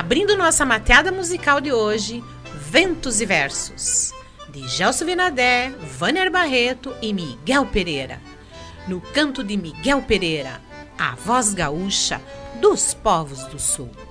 Abrindo nossa mateada musical de hoje, Ventos e Versos, de Gelson Vinadé, Vâner Barreto e Miguel Pereira. No canto de Miguel Pereira, a voz gaúcha dos povos do Sul.